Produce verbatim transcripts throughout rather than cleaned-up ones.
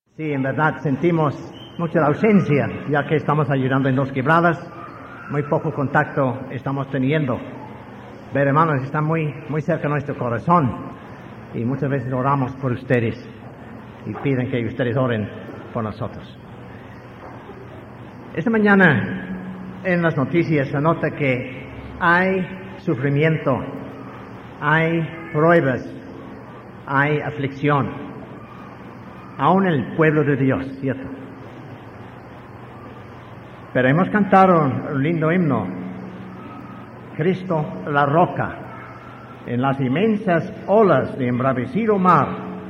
Sí, en verdad sentimos mucha la ausencia, ya que estamos ayudando en Dos Quebradas, muy poco contacto estamos teniendo. Pero hermanos, están muy, muy cerca de nuestro corazón y muchas veces oramos por ustedes y piden que ustedes oren por nosotros. Esta mañana en las noticias se nota que hay sufrimiento, hay pruebas, hay aflicción. Aún en el pueblo de Dios, ¿cierto? Pero hemos cantado un lindo himno, Cristo la roca, en las inmensas olas de embravecido mar,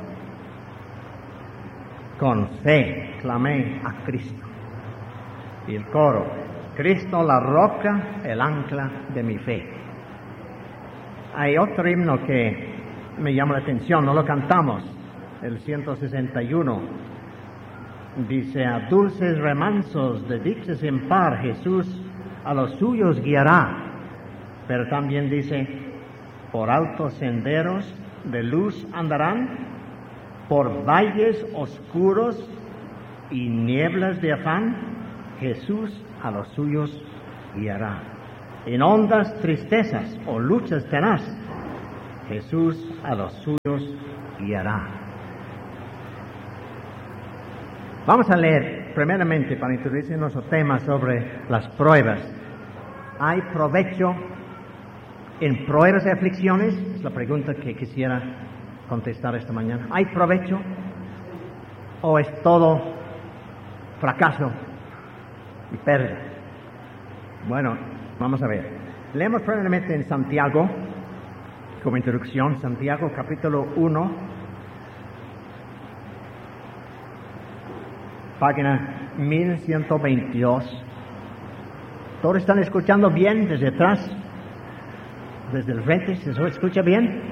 con fe clamé a Cristo. Y el coro, Cristo la roca, el ancla de mi fe. Hay otro himno que me llama la atención, no lo cantamos, el ciento sesenta y uno, dice: a dulces remansos de dichas en par Jesús a los suyos guiará. Pero también dice: por altos senderos de luz andarán, por valles oscuros y nieblas de afán Jesús a los suyos guiará. En hondas tristezas o luchas tenaz Jesús a los suyos guiará. Vamos a leer primeramente, para introducir nuestro tema sobre las pruebas. ¿Hay provecho en pruebas y aflicciones? Es la pregunta que quisiera contestar esta mañana. ¿Hay provecho o es todo fracaso y pérdida? Bueno, vamos a ver. Leemos primeramente en Santiago, como introducción, Santiago capítulo uno, página mil ciento veintidós. ¿Todos están escuchando bien desde atrás? ¿Desde el frente? ¿Se escucha bien?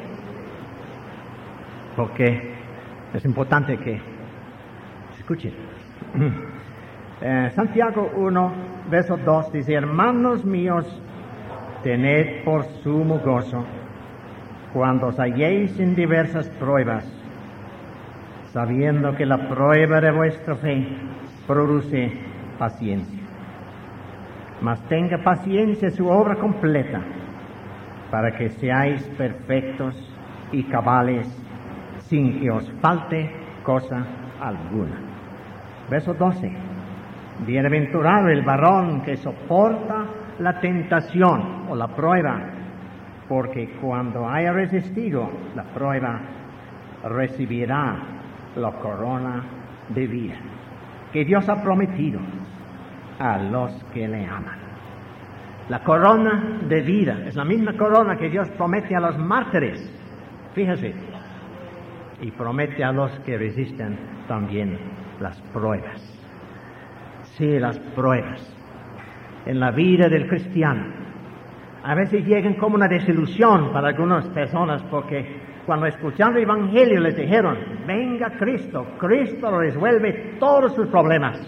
Porque es importante que se escuchen. eh, Santiago uno, verso dos, dice: hermanos míos, tened por sumo gozo cuando os halléis en diversas pruebas, sabiendo que la prueba de vuestra fe produce paciencia. Mas tenga paciencia su obra completa, para que seáis perfectos y cabales, sin que os falte cosa alguna. Verso doce. Bienaventurado el varón que soporta la tentación o la prueba, porque cuando haya resistido la prueba, recibirá la corona de vida que Dios ha prometido a los que le aman. La corona de vida es la misma corona que Dios promete a los mártires, fíjese, y promete a los que resisten también las pruebas. Sí, las pruebas en la vida del cristiano a veces llegan como una desilusión para algunas personas, porque cuando escuchando el Evangelio les dijeron: venga Cristo, Cristo resuelve todos sus problemas.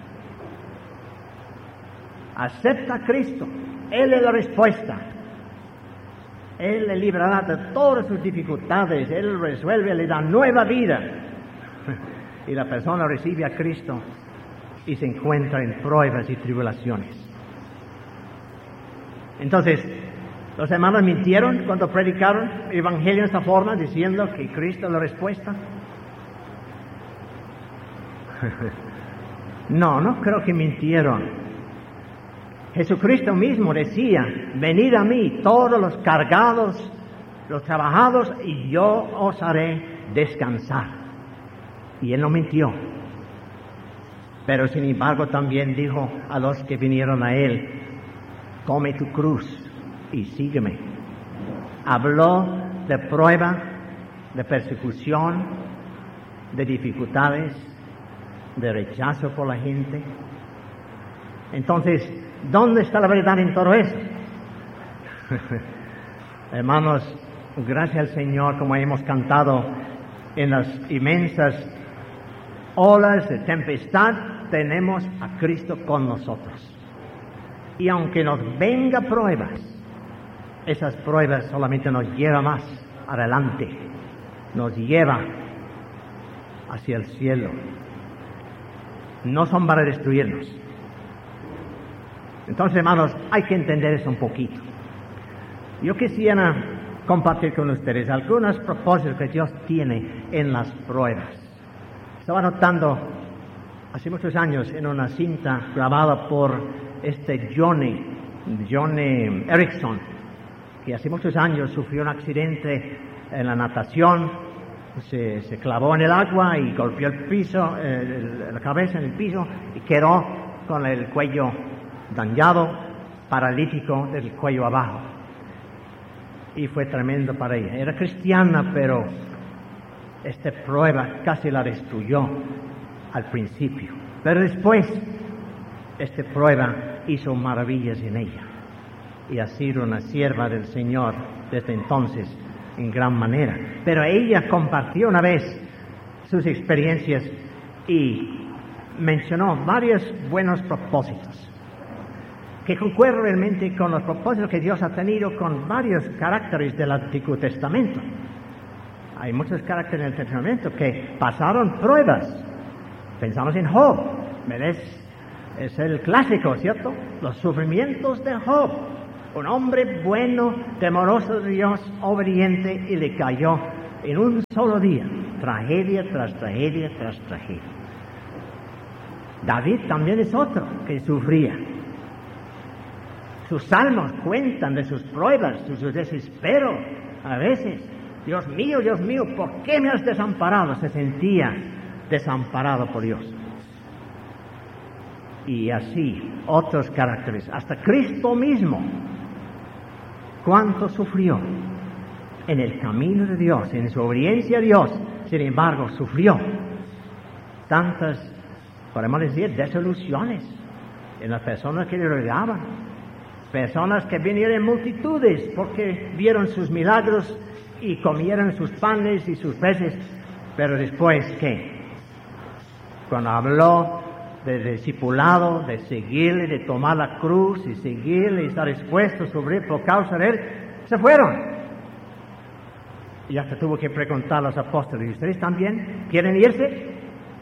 Acepta a Cristo, Él es la respuesta. Él le librará de todas sus dificultades, Él resuelve, le da nueva vida. Y la persona recibe a Cristo y se encuentra en pruebas y tribulaciones. Entonces, los hermanos mintieron cuando predicaron el Evangelio de esta forma, diciendo que Cristo es la respuesta. No, no creo que mintieron. Jesucristo mismo decía: venid a mí todos los cargados, los trabajados, y yo os haré descansar. Y Él no mintió. Pero sin embargo también dijo a los que vinieron a Él: tome tu cruz y sígueme. Habló de prueba, de persecución, de dificultades, de rechazo por la gente. Entonces, ¿dónde está la verdad en todo eso? Hermanos, gracias al Señor, como hemos cantado, en las inmensas olas de tempestad tenemos a Cristo con nosotros. Y aunque nos venga pruebas, esas pruebas solamente nos llevan más adelante, nos lleva hacia el cielo, no son para destruirnos. Entonces, hermanos, hay que entender eso un poquito. Yo quisiera compartir con ustedes algunos propósitos que Dios tiene en las pruebas. Estaba notando hace muchos años en una cinta grabada por este Johnny, Johnny Erickson, que hace muchos años sufrió un accidente en la natación, se, se clavó en el agua y golpeó el piso, eh, la cabeza en el piso y quedó con el cuello dañado, paralítico del cuello abajo. Y fue tremendo para ella. Era cristiana, pero esta prueba casi la destruyó al principio. Pero después, esta prueba hizo maravillas en ella. Y ha sido una sierva del Señor desde entonces en gran manera. Pero ella compartió una vez sus experiencias y mencionó varios buenos propósitos que concuerdan realmente con los propósitos que Dios ha tenido con varios caracteres del Antiguo Testamento. Hay muchos caracteres en el Testamento que pasaron pruebas. Pensamos en Job, es, es el clásico, ¿cierto? Los sufrimientos de Job. Un hombre bueno, temeroso de Dios, obediente, y le cayó en un solo día, tragedia tras tragedia tras tragedia. David también es otro que sufría. Sus salmos cuentan de sus pruebas, de su desespero. A veces, Dios mío, Dios mío, ¿por qué me has desamparado? Se sentía desamparado por Dios. Y así, otros caracteres. Hasta Cristo mismo, ¿cuánto sufrió en el camino de Dios, en su obediencia a Dios? Sin embargo, sufrió tantas, podemos decir, desilusiones en las personas que le rodeaban. Personas que vinieron en multitudes porque vieron sus milagros y comieron sus panes y sus peces. Pero después, ¿qué? Cuando habló de discipulado, de seguirle, de tomar la cruz y seguirle y estar dispuesto a sufrir por causa de él, se fueron. Y hasta tuvo que preguntar a los apóstoles: ¿y ustedes también quieren irse?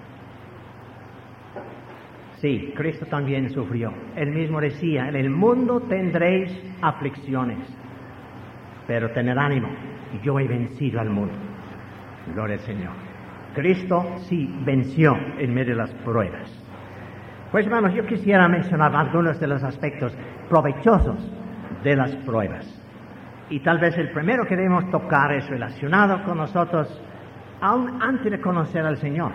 Sí, Cristo también sufrió. Él mismo decía: en el mundo tendréis aflicciones, pero tened ánimo, yo he vencido al mundo. Gloria al Señor. Cristo sí venció en medio de las pruebas. Pues hermanos, yo quisiera mencionar algunos de los aspectos provechosos de las pruebas. Y tal vez el primero que debemos tocar es relacionado con nosotros aún antes de conocer al Señor.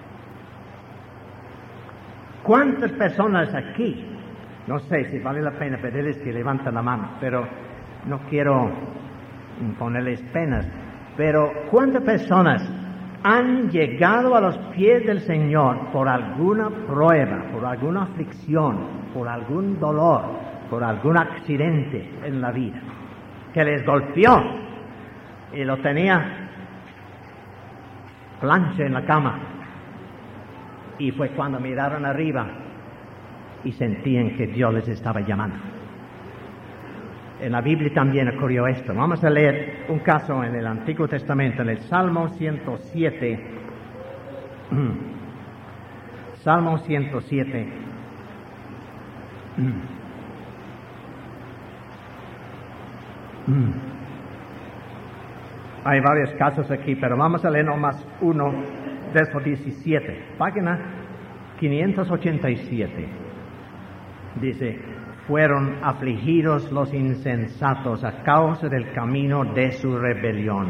¿Cuántas personas aquí, no sé si vale la pena pedirles que levanten la mano, pero no quiero ponerles penas, pero cuántas personas han llegado a los pies del Señor por alguna prueba, por alguna aflicción, por algún dolor, por algún accidente en la vida, que les golpeó y lo tenía plancha en la cama? Y fue cuando miraron arriba y sentían que Dios les estaba llamando. En la Biblia también ocurrió esto. Vamos a leer un caso en el Antiguo Testamento, en el Salmo ciento siete. Salmo ciento siete. Hay varios casos aquí, pero vamos a leer nomás uno, verso diecisiete, página quinientos ochenta y siete. Dice: fueron afligidos los insensatos a causa del camino de su rebelión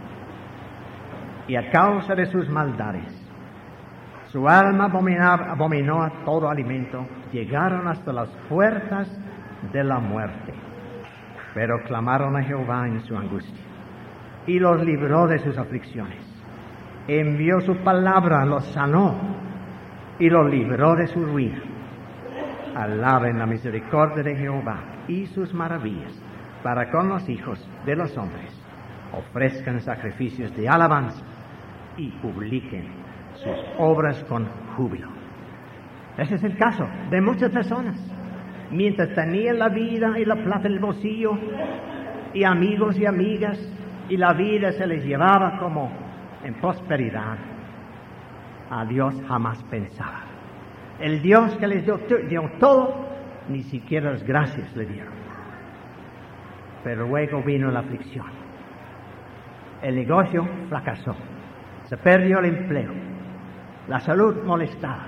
y a causa de sus maldades. Su alma abominaba, abominó a todo alimento, llegaron hasta las puertas de la muerte, pero clamaron a Jehová en su angustia y los libró de sus aflicciones. Envió su palabra, los sanó y los libró de su ruina. Alaben la misericordia de Jehová y sus maravillas para con los hijos de los hombres. Ofrezcan sacrificios de alabanza y publiquen sus obras con júbilo. Ese es el caso de muchas personas. Mientras tenían la vida y la plata en el bolsillo, y amigos y amigas, y la vida se les llevaba como en prosperidad, a Dios jamás pensaba. El Dios que les dio, dio todo, ni siquiera las gracias le dieron. Pero luego vino la aflicción. El negocio fracasó. Se perdió el empleo. La salud molestaba.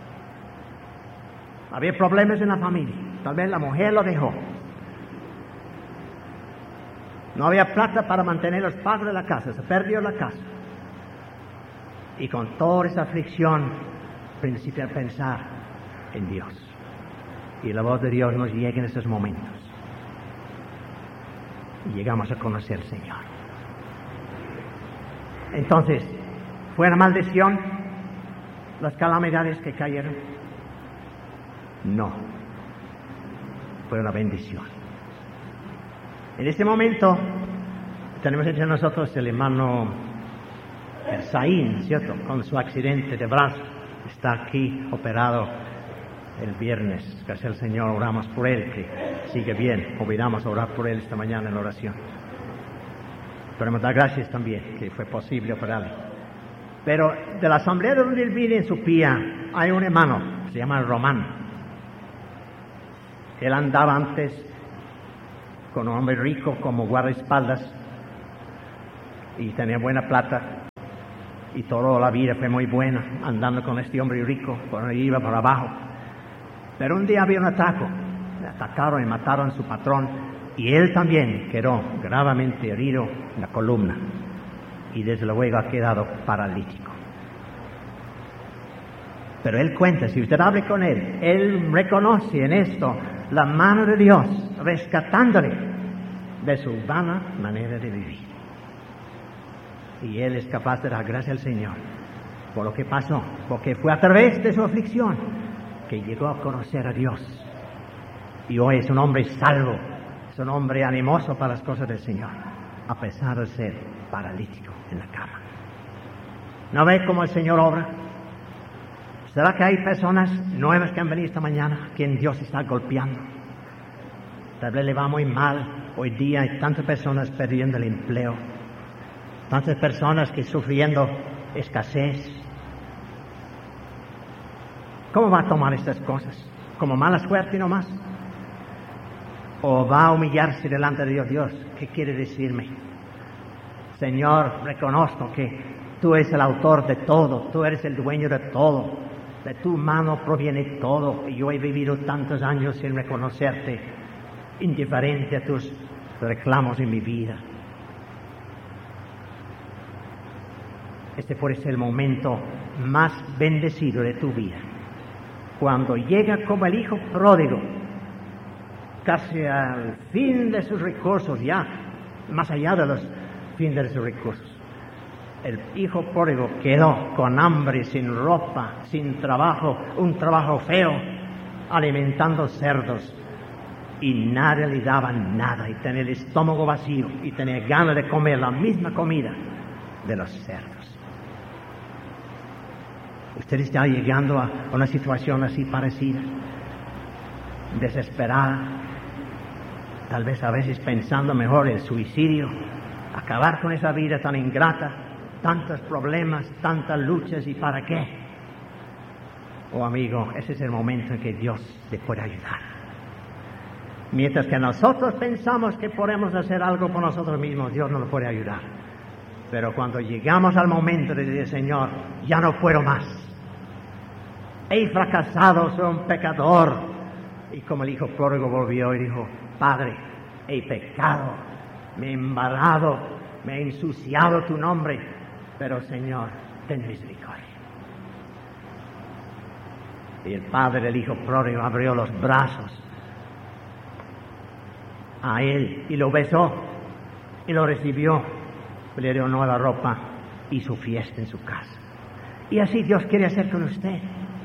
Había problemas en la familia. Tal vez la mujer lo dejó. No había plata para mantener los pagos de la casa. Se perdió la casa. Y con toda esa aflicción, principié a pensar en Dios. Y la voz de Dios nos llega en esos momentos. Y llegamos a conocer al Señor. Entonces, ¿fue una maldición las calamidades que cayeron? No. Fue una bendición. En este momento, tenemos entre nosotros el hermano Saín, ¿cierto? Con su accidente de brazo. Está aquí operado el viernes. Gracias al Señor, oramos por él, que sigue bien. Olvidamos orar por él esta mañana en la oración. Queremos dar gracias también, que fue posible operarle. Pero de la asamblea donde él vive en Supía, hay un hermano, se llama Román. Él andaba antes con un hombre rico como guardaespaldas y tenía buena plata. Y toda la vida fue muy buena, andando con este hombre rico, por ahí iba por abajo. Pero un día había un ataque, le atacaron y mataron a su patrón, y él también quedó gravemente herido en la columna, y desde luego ha quedado paralítico. Pero él cuenta, si usted habla con él, él reconoce en esto la mano de Dios, rescatándole de su vana manera de vivir. Y él es capaz de dar gracias al Señor por lo que pasó, porque fue a través de su aflicción que llegó a conocer a Dios. Y hoy es un hombre salvo, es un hombre animoso para las cosas del Señor, a pesar de ser paralítico en la cama. ¿No ve cómo el Señor obra? ¿Será que hay personas nuevas que han venido esta mañana, a quien Dios está golpeando? Tal vez le va muy mal. Hoy día hay tantas personas perdiendo el empleo, tantas personas que sufriendo escasez. ¿Cómo va a tomar estas cosas? ¿Como mala suerte nomás? ¿O va a humillarse delante de Dios? Dios, ¿qué quiere decirme? Señor, reconozco que tú eres el autor de todo, tú eres el dueño de todo, de tu mano proviene todo, y yo he vivido tantos años sin reconocerte, indiferente a tus reclamos en mi vida. Este puede ser el momento más bendecido de tu vida, cuando llega como el hijo pródigo, casi al fin de sus recursos, ya más allá de los fines de sus recursos. El hijo pródigo quedó con hambre, sin ropa, sin trabajo, un trabajo feo, alimentando cerdos, y nadie le daba nada, y tenía el estómago vacío, y tenía ganas de comer la misma comida de los cerdos. Usted está llegando a una situación así parecida, desesperada, tal vez a veces pensando mejor en el suicidio, acabar con esa vida tan ingrata, tantos problemas, tantas luchas, ¿y para qué? Oh amigo, ese es el momento en que Dios te puede ayudar. Mientras que nosotros pensamos que podemos hacer algo por nosotros mismos, Dios no nos puede ayudar. Pero cuando llegamos al momento de decir, Señor, ya no puedo más, he fracasado, soy un pecador, y como el hijo pródigo volvió y dijo, Padre, he pecado, me he embarrado, me he ensuciado tu nombre, pero Señor, ten misericordia. Y el padre del hijo pródigo abrió los brazos a él y lo besó y lo recibió, le dio nueva ropa y su fiesta en su casa. Y así Dios quiere hacer con usted.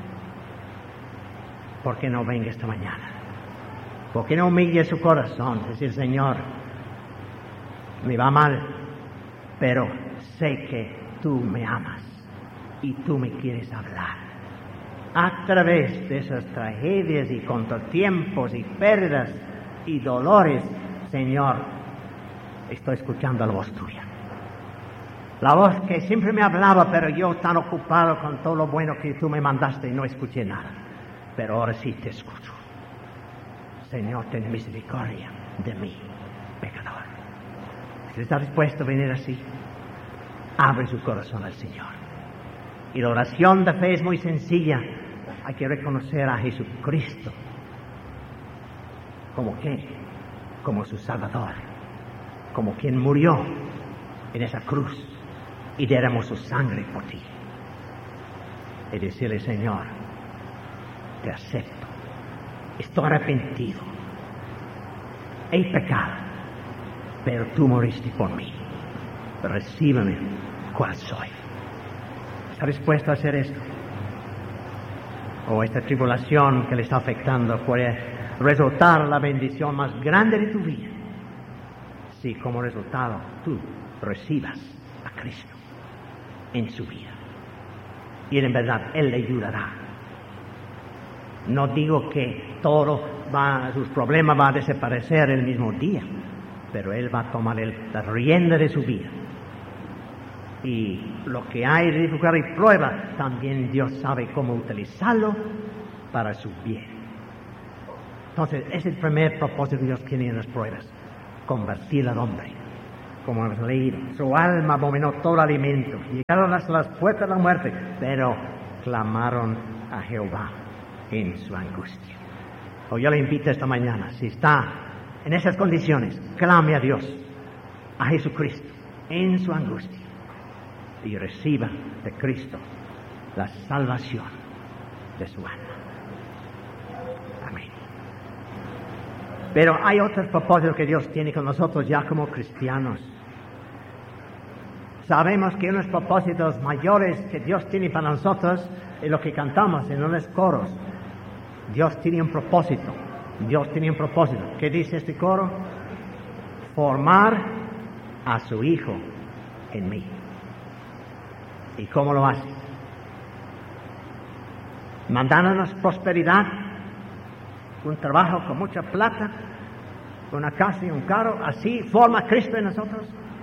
¿Por qué no venga esta mañana? ¿Por qué no humille su corazón? Decir, Señor, me va mal, pero sé que tú me amas y tú me quieres hablar. A través de esas tragedias y contratiempos y pérdidas y dolores, Señor, estoy escuchando la voz tuya. La voz que siempre me hablaba, pero yo tan ocupado con todo lo bueno que tú me mandaste y no escuché nada. pero ahora sí te escucho. Señor, ten misericordia de mí, pecador. Si está dispuesto a venir así, abre su corazón al Señor. Y la oración de fe es muy sencilla. Hay que reconocer a Jesucristo como qué, como su Salvador, como quien murió en esa cruz y derramó su sangre por ti. Y decirle, Señor, te acepto, estoy arrepentido, he pecado, pero tú moriste por mí. Recíbeme cual soy. ¿Está dispuesto a hacer esto? O esta tribulación que le está afectando puede resultar la bendición más grande de tu vida, si como resultado tú recibas a Cristo en su vida. Y en verdad Él le ayudará. No digo que todo va, sus problemas van a desaparecer el mismo día, pero Él va a tomar el, la rienda de su vida. Y lo que hay de dificultad y prueba, también Dios sabe cómo utilizarlo para su bien. Entonces, es el primer propósito que Dios tiene en las pruebas: convertir al hombre. Como hemos leído, su alma abominó todo alimento, llegaron hasta las puertas de la muerte, pero clamaron a Jehová en su angustia. O yo le invito esta mañana, si está en esas condiciones, clame a Dios, a Jesucristo, en su angustia, y reciba de Cristo la salvación de su alma. Amén. Pero hay otros propósitos que Dios tiene con nosotros ya como cristianos. Sabemos que unos propósitos mayores que Dios tiene para nosotros es lo que cantamos en unos coros. Dios tiene un propósito. Dios tiene un propósito. ¿Qué dice este coro? Formar a su Hijo en mí. ¿Y cómo lo hace? Mandándonos prosperidad, un trabajo con mucha plata, una casa y un carro. ¿Así forma Cristo en nosotros?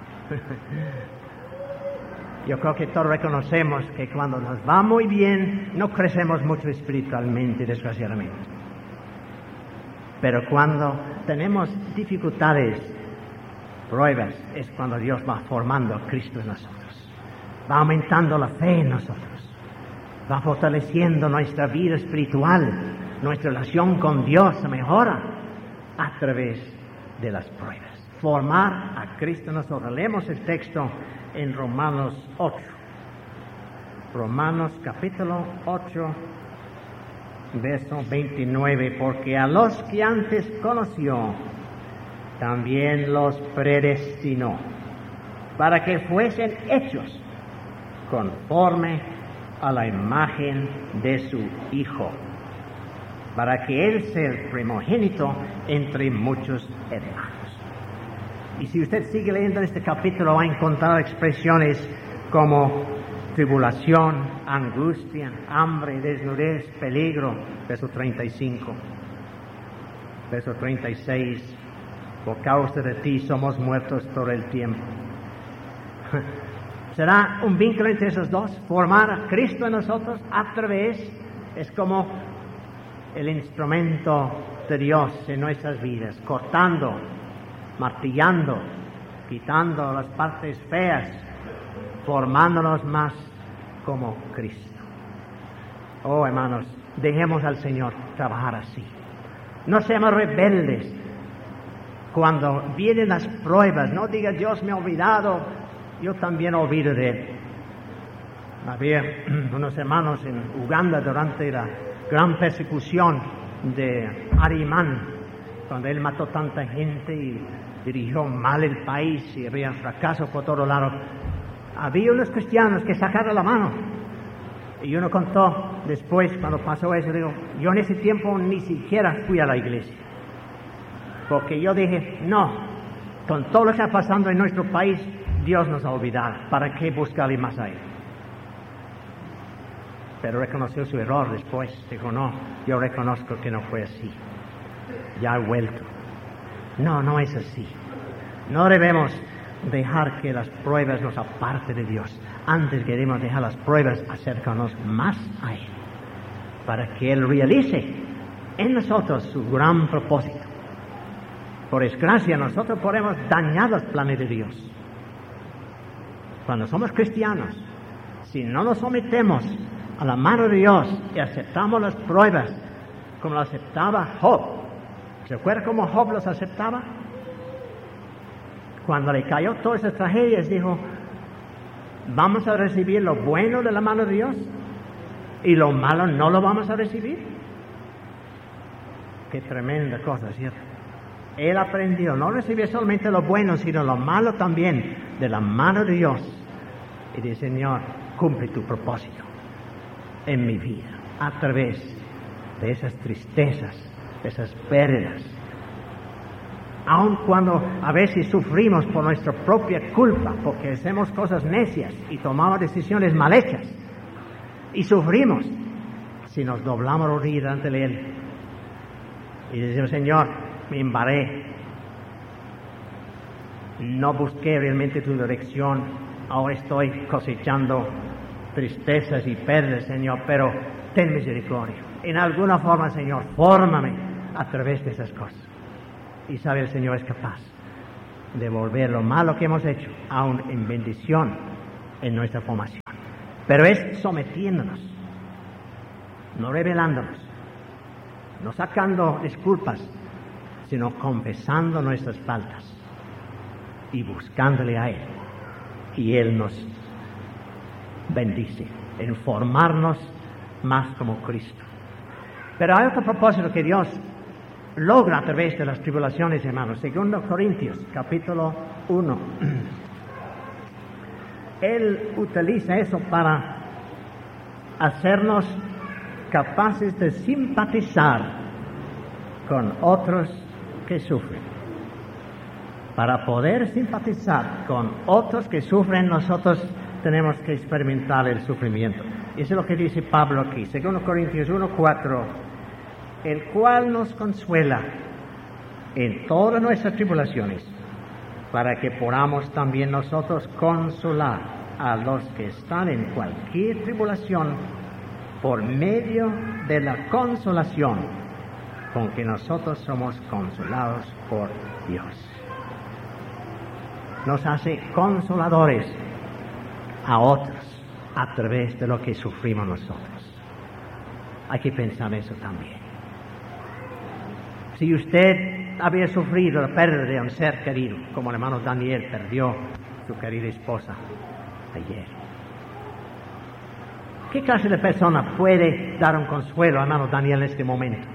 Yo creo que todos reconocemos que cuando nos va muy bien, no crecemos mucho espiritualmente, desgraciadamente. Pero cuando tenemos dificultades, pruebas, es cuando Dios va formando a Cristo en nosotros. Va aumentando la fe en nosotros. Va fortaleciendo nuestra vida espiritual. Nuestra relación con Dios se mejora a través de las pruebas. Formar a Cristo en nosotros. Leemos el texto en Romanos ocho. Romanos capítulo ocho, verso veintinueve. Porque a los que antes conoció, también los predestinó, para que fuesen hechos conforme a la imagen de su Hijo, para que Él sea el primogénito entre muchos hermanos. Y si usted sigue leyendo este capítulo, va a encontrar expresiones como tribulación, angustia, hambre, desnudez, peligro. Verso treinta y cinco. Verso treinta y seis. Por causa de ti somos muertos todo el tiempo. ¿Será un vínculo entre esos dos? Formar a Cristo en nosotros a través, es como el instrumento de Dios en nuestras vidas, cortando, martillando, quitando las partes feas, formándonos más como Cristo. Oh, hermanos, dejemos al Señor trabajar así. No seamos rebeldes. Cuando vienen las pruebas, no diga Dios me ha olvidado, yo también olvido de Él. Había unos hermanos en Uganda durante la gran persecución de Arimán, cuando él mató tanta gente y dirigió mal el país y había fracaso por todos lados. Había unos cristianos que sacaron la mano. Y uno contó después, cuando pasó eso, digo, yo en ese tiempo ni siquiera fui a la iglesia. Porque yo dije, no, con todo lo que está pasando en nuestro país, Dios nos ha olvidado. ¿Para qué buscarle más a Él? Pero reconoció su error después. Dijo, no, yo reconozco que no fue así. Ya he vuelto. No, no es así. No debemos dejar que las pruebas nos aparten de Dios. Antes queremos dejar las pruebas acercarnos más a Él. para que Él realice en nosotros su gran propósito. Por desgracia, nosotros podemos dañar los planes de Dios. Cuando somos cristianos, si no nos sometemos a la mano de Dios y aceptamos las pruebas como lo aceptaba Job, ¿se acuerda cómo Job los aceptaba? Cuando le cayó todas esas tragedias, dijo, vamos a recibir lo bueno de la mano de Dios y lo malo no lo vamos a recibir. Qué tremenda cosa, ¿cierto? Él aprendió no recibir solamente lo bueno, sino lo malo también de la mano de Dios. Y dice, Señor, cumple tu propósito en mi vida a través de esas tristezas, de esas pérdidas. Aun cuando a veces sufrimos por nuestra propia culpa, porque hacemos cosas necias y tomamos decisiones mal hechas, y sufrimos, si nos doblamos rodillas ante Él y decimos, Señor, me embarré, no busqué realmente tu dirección, ahora estoy cosechando tristezas y pérdidas, Señor, pero ten misericordia. En alguna forma, Señor, fórmame a través de esas cosas. Y sabe, el Señor es capaz de volver lo malo que hemos hecho aún en bendición en nuestra formación. Pero es sometiéndonos, no rebelándonos, no sacando disculpas, sino confesando nuestras faltas y buscándole a Él. Y Él nos bendice en formarnos más como Cristo. Pero hay otro propósito que Dios logra a través de las tribulaciones, hermanos. Segundo Corintios, capítulo uno. Él utiliza eso para hacernos capaces de simpatizar con otros que sufren. Para poder simpatizar con otros que sufren, nosotros tenemos que experimentar el sufrimiento. Y eso es lo que dice Pablo aquí, segundo Corintios uno, cuatro, el cual nos consuela en todas nuestras tribulaciones, para que podamos también nosotros consolar a los que están en cualquier tribulación por medio de la consolación con que nosotros somos consolados por Dios. Nos hace consoladores a otros a través de lo que sufrimos nosotros. Hay que pensar eso también. Si usted había sufrido la pérdida de un ser querido, como el hermano Daniel perdió su querida esposa ayer, ¿qué clase de persona puede dar un consuelo al hermano Daniel en este momento?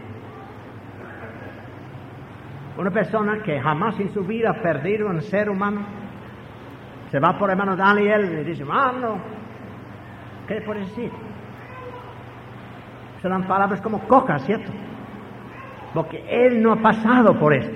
Una persona que jamás en su vida ha perdido un ser humano, se va por el hermano Daniel y dice, hermano, ¿qué le puede decir? Serán palabras como coca, ¿cierto? Porque él no ha pasado por esto.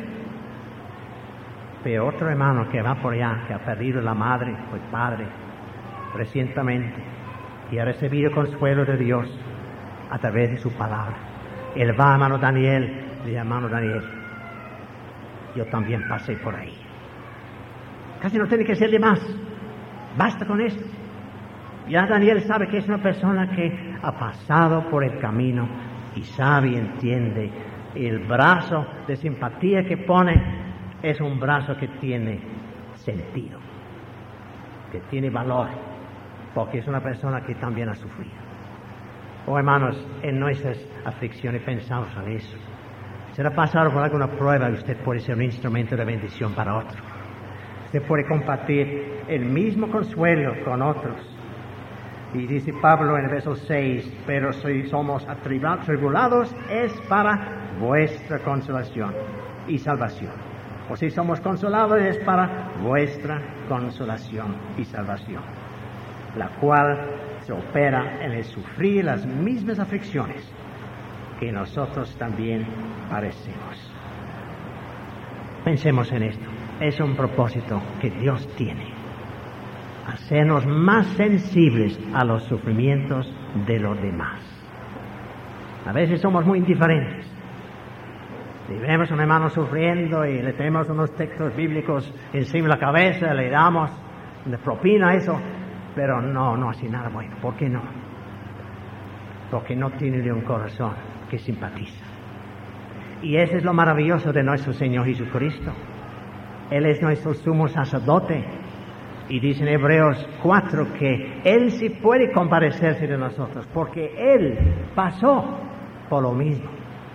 Pero otro hermano que va por allá, que ha perdido la madre o el padre recientemente y ha recibido consuelo de Dios a través de su palabra. Él va, hermano Daniel, y dice, hermano Daniel, yo también pasé por ahí. Casi no tiene que ser de más. Basta con esto. Ya Daniel sabe que es una persona que ha pasado por el camino y sabe y entiende. El brazo de simpatía que pone es un brazo que tiene sentido, que tiene valor, porque es una persona que también ha sufrido. Oh, hermanos, en nuestras aflicciones pensamos en eso. Será pasar por alguna prueba y usted puede ser un instrumento de bendición para otro. Usted puede compartir el mismo consuelo con otros. Y dice Pablo en el verso seis, pero si somos atribulados es para vuestra consolación y salvación. O si somos consolados es para vuestra consolación y salvación, la cual se opera en el sufrir las mismas aflicciones que nosotros también padecemos. Pensemos en esto. Es un propósito que Dios tiene, hacernos más sensibles a los sufrimientos de los demás. A veces somos muy indiferentes. Si vemos a un hermano sufriendo y le tenemos unos textos bíblicos encima de la cabeza, le damos de propina eso, pero no, no hace nada bueno. ¿Por qué no? porque no tiene un corazón que simpatiza. Y eso es lo maravilloso de nuestro Señor Jesucristo. Él es nuestro sumo sacerdote. Y dice en Hebreos cuatro que Él sí puede compadecerse de nosotros, porque Él pasó por lo mismo.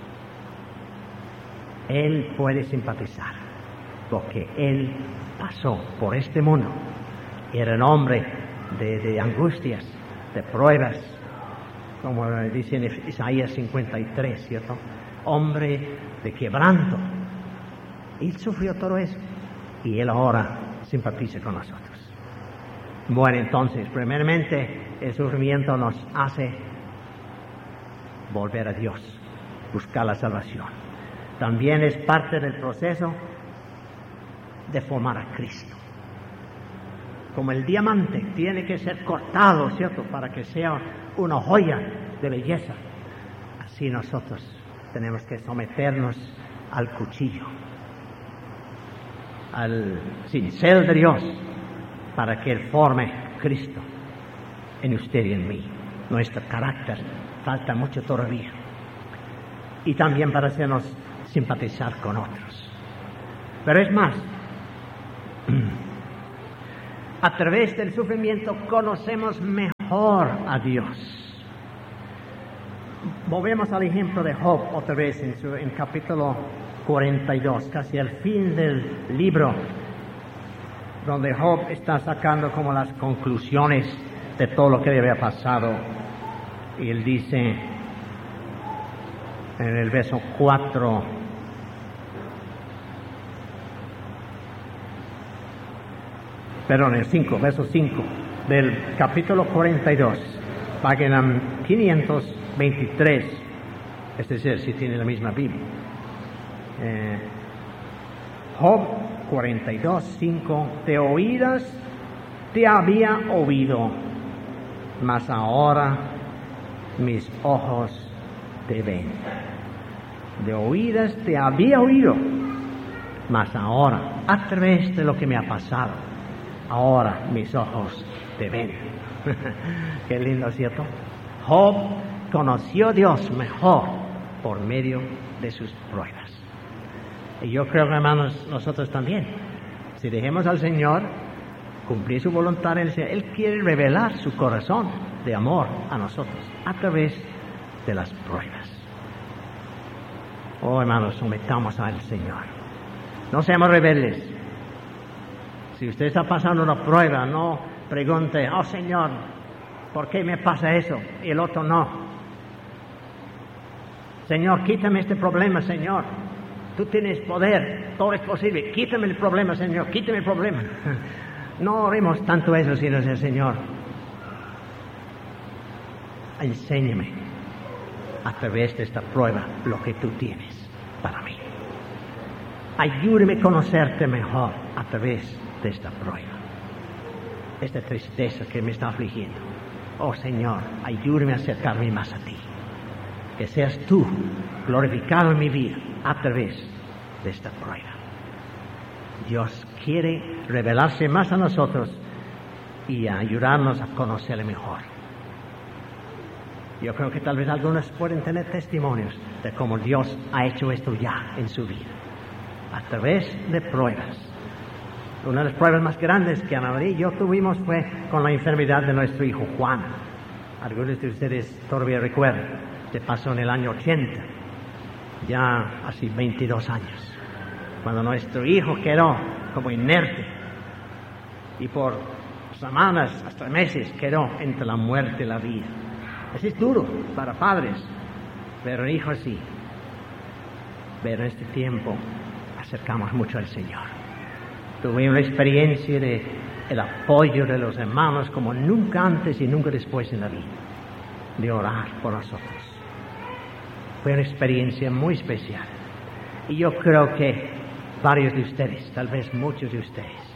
Él puede simpatizar, porque Él pasó por este mundo. Era un hombre de, de angustias, de pruebas, como dice en Isaías cincuenta y tres, ¿cierto? Hombre de quebranto. Él sufrió todo eso y Él ahora simpatiza con nosotros. Bueno, entonces, primeramente, el sufrimiento nos hace volver a Dios, buscar la salvación. También es parte del proceso de formar a Cristo. Como el diamante tiene que ser cortado, ¿cierto?, para que sea una joya de belleza. Así nosotros tenemos que someternos al cuchillo, al cincel de Dios, para que Él forme Cristo en usted y en mí. Nuestro carácter falta mucho todavía. Y también para hacernos simpatizar con otros. Pero es más, a través del sufrimiento conocemos mejor a Dios. Volvemos al ejemplo de Job otra vez en, su, en capítulo cuarenta y dos, casi al fin del libro, donde Job está sacando como las conclusiones de todo lo que le había pasado. Y él dice en el verso cuatro, perdón, el cinco, verso cinco del capítulo cuarenta y dos, página quinientos veintitrés, es decir, si tiene la misma Biblia. Eh, Job cuarenta y dos, cinco, de oídas te había oído, mas ahora mis ojos te ven. De oídas te había oído, mas ahora, a través de lo que me ha pasado, ahora mis ojos te ven. Qué lindo, ¿cierto? Job conoció a Dios mejor por medio de sus pruebas. Y yo creo, hermanos, nosotros también, si dejemos al Señor cumplir su voluntad, Él, Él quiere revelar su corazón de amor a nosotros a través de las pruebas. Oh, hermanos, sometamos al Señor. No seamos rebeldes. Si usted está pasando una prueba, no pregunte, oh Señor, ¿por qué me pasa eso? Y el otro no. Señor, quítame este problema, Señor. Tú tienes poder, todo es posible. Quítame el problema, Señor, quítame el problema. No oremos tanto eso, sino el Señor, enséñame a través de esta prueba lo que tú tienes para mí. Ayúdame a conocerte mejor a través de esta prueba, esta tristeza que me está afligiendo. Oh Señor, ayúdame a acercarme más a ti. Que seas tú glorificado en mi vida a través de esta prueba. Dios quiere revelarse más a nosotros y ayudarnos a conocerle mejor. Yo creo que tal vez algunos pueden tener testimonios de cómo Dios ha hecho esto ya en su vida, a través de pruebas. Una de las pruebas más grandes que Ana María y yo tuvimos fue con la enfermedad de nuestro hijo Juan. Algunos de ustedes todavía recuerdan. Se pasó en el año ochenta, ya hace veintidós años, cuando nuestro hijo quedó como inerte y por semanas, hasta meses, quedó entre la muerte y la vida. Eso es duro para padres, pero hijos sí. Pero en este tiempo acercamos mucho al Señor. Tuve una experiencia de el apoyo de los hermanos como nunca antes y nunca después en la vida, de orar por nosotros. Fue una experiencia muy especial. Y yo creo que varios de ustedes, tal vez muchos de ustedes,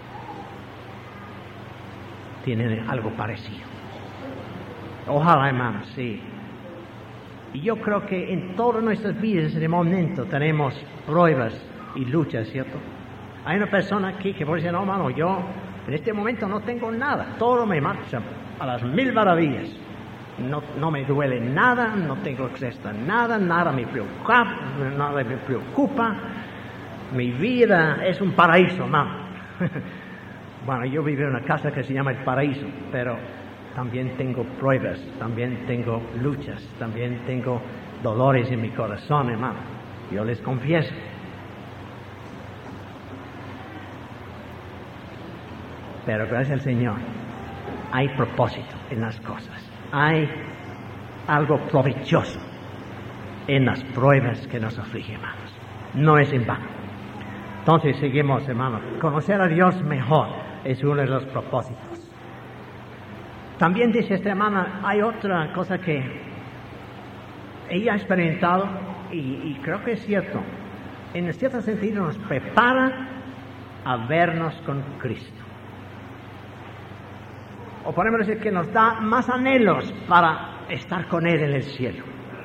tienen algo parecido. Ojalá, hermanos, sí. Y yo creo que en todas nuestras vidas, de momento, tenemos pruebas y luchas, ¿cierto? Hay una persona aquí que puede decir, no, hermano, yo en este momento no tengo nada. Todo me marcha a las mil maravillas. No, no me duele nada, no tengo acceso a nada, nada me preocupa, nada me preocupa. Mi vida es un paraíso, mamá. Bueno, yo vivo en una casa que se llama el paraíso, pero también tengo pruebas, también tengo luchas, también tengo dolores en mi corazón, hermano. Yo les confieso. Pero gracias al Señor, hay propósito en las cosas. Hay algo provechoso en las pruebas que nos afligen, hermanos. No es en vano. Entonces seguimos, hermanos. Conocer a Dios mejor es uno de los propósitos. También dice esta hermana, hay otra cosa que ella ha experimentado y, y creo que es cierto. En cierto sentido nos prepara a vernos con Cristo. O podemos decir que nos da más anhelos para estar con Él en el cielo.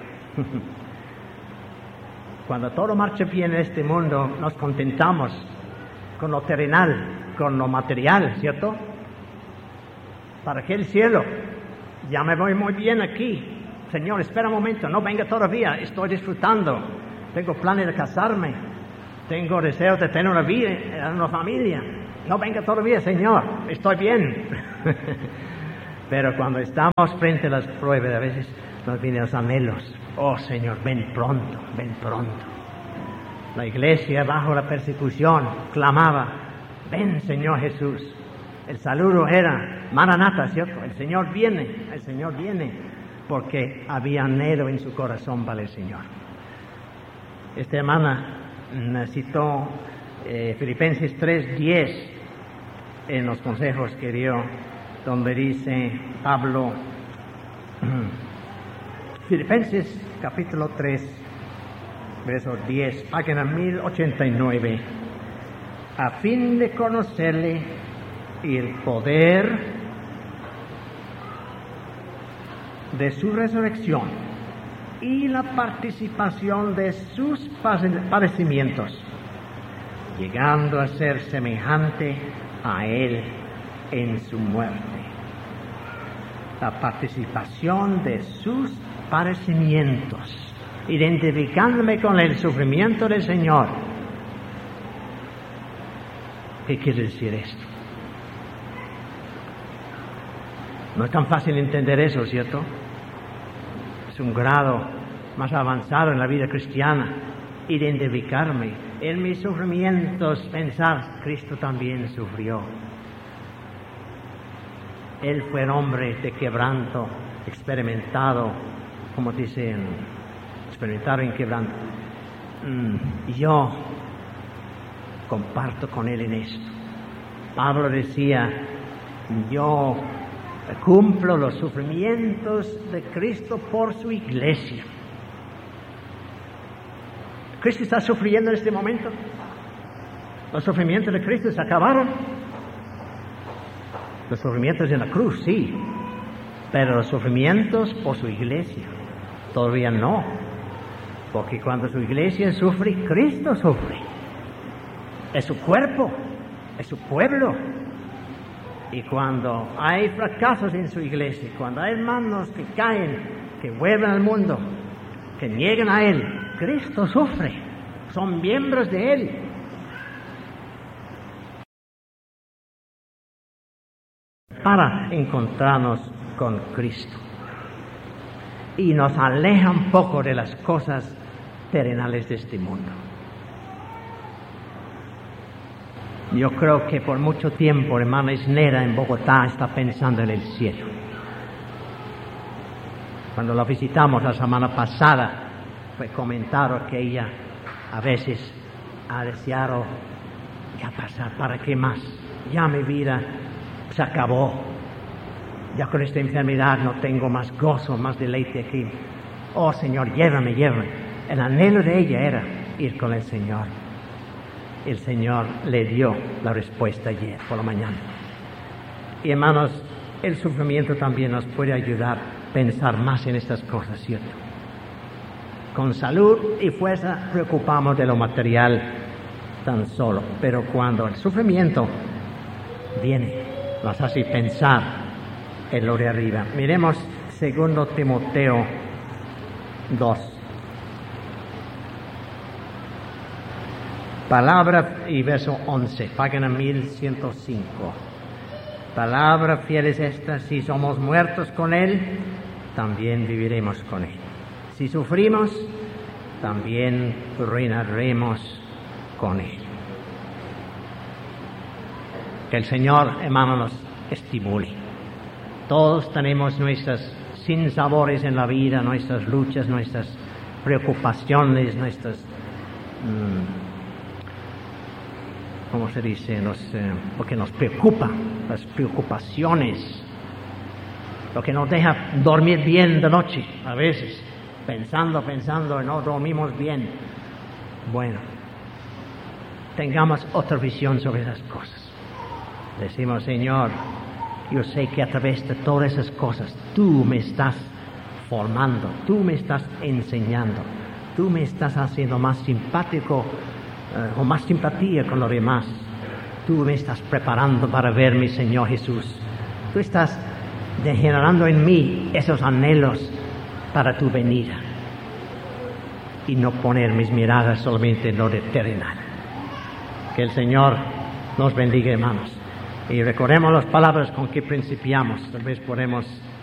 Cuando todo marcha bien en este mundo, nos contentamos con lo terrenal, con lo material, ¿cierto? ¿Para qué el cielo? Ya me voy muy bien aquí. Señor, espera un momento, no venga todavía, estoy disfrutando. Tengo planes de casarme, tengo deseos de tener una vida, una familia. No venga todavía, Señor, estoy bien. Pero cuando estamos frente a las pruebas, a veces nos vienen los anhelos. Oh, Señor, ven pronto, ven pronto. La iglesia bajo la persecución clamaba, ven, Señor Jesús. El saludo era, Maranatha, ¿cierto? El Señor viene, el Señor viene, porque había anhelo en su corazón para el Señor. Esta hermana citó eh, Filipenses tres diez en los consejos que dio, donde dice Pablo, Filipenses capítulo tres, verso diez, página mil ochenta y nueve, a fin de conocerle y el poder de su resurrección y la participación de sus padecimientos, llegando a ser semejante a Él en su muerte. La participación de sus padecimientos, identificándome con el sufrimiento del Señor. ¿Qué quiere decir esto? No es tan fácil entender eso, ¿cierto? Es un grado más avanzado en la vida cristiana, identificarme en mis sufrimientos, pensar, Cristo también sufrió. Él fue el hombre de quebranto, experimentado, como dicen, experimentado en quebranto. Mm, yo comparto con él en esto. Pablo decía, yo cumplo los sufrimientos de Cristo por su iglesia. ¿Cristo está sufriendo en este momento? ¿Los sufrimientos de Cristo se acabaron? Los sufrimientos en la cruz, sí, pero los sufrimientos por su iglesia, todavía no, porque cuando su iglesia sufre, Cristo sufre. Es su cuerpo, es su pueblo. Y cuando hay fracasos en su iglesia, cuando hay hermanos que caen, que vuelven al mundo, que niegan a Él, Cristo sufre, son miembros de Él. Para encontrarnos con Cristo. Y nos aleja un poco de las cosas terrenales de este mundo. Yo creo que por mucho tiempo, hermana Isnera en Bogotá está pensando en el cielo. Cuando la visitamos la semana pasada, fue comentado que ella a veces ha deseado ya pasar, ¿para qué más? Ya mi vida se acabó. Ya con esta enfermedad no tengo más gozo, más deleite aquí. Oh Señor, llévame, llévame. El anhelo de ella era ir con el Señor. El Señor le dio la respuesta ayer por la mañana. Y hermanos, el sufrimiento también nos puede ayudar a pensar más en estas cosas, ¿cierto? Con salud y fuerza preocupamos de lo material tan solo, pero cuando el sufrimiento viene, nos hace pensar en lo de arriba. Miremos Segundo Timoteo dos. Palabra y verso once, página mil ciento cinco. Palabra fiel es esta: si somos muertos con Él, también viviremos con Él. Si sufrimos, también reinaremos con Él. Que el Señor, hermano, nos estimule. Todos tenemos nuestras sinsabores en la vida, nuestras luchas, nuestras preocupaciones, nuestras, mmm, ¿cómo se dice? Los, eh, lo que nos preocupa, las preocupaciones, lo que nos deja dormir bien de noche, a veces, pensando, pensando, y no dormimos bien. Bueno, tengamos otra visión sobre esas cosas. Decimos: Señor, yo sé que a través de todas esas cosas tú me estás formando, tú me estás enseñando, tú me estás haciendo más simpático uh, o más simpatía con los demás. Tú me estás preparando para ver mi Señor Jesús. Tú estás generando en mí esos anhelos para tu venida y no poner mis miradas solamente en lo de terrenal. Que el Señor nos bendiga, hermanos. Y recordemos las palabras con que principiamos. Tal vez podemos